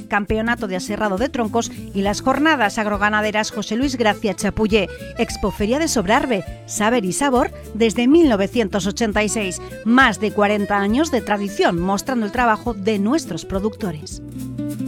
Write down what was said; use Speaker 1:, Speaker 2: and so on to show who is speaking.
Speaker 1: Campeonato de Aserrado de Troncos y las Jornadas Agroganaderas José Luis Gracia Chapullé. Expoferia de Sobrarbe, Saber y Sabor desde 1986. Más de 40 años de tradición mostrando el trabajo de nuestros productores.